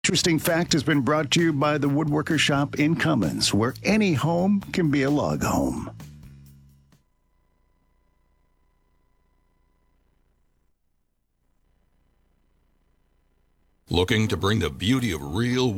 Interesting fact has been brought to you by the Woodworker Shop in Cummins, where any home can be a log home. Looking to bring the beauty of real